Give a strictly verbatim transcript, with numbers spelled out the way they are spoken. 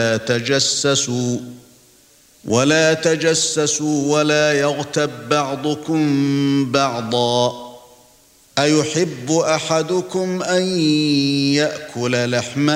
تجسسوا ولا تجسسوا ولا يغتب بعضكم بعضا أيحب أحدكم أن يأكل لحم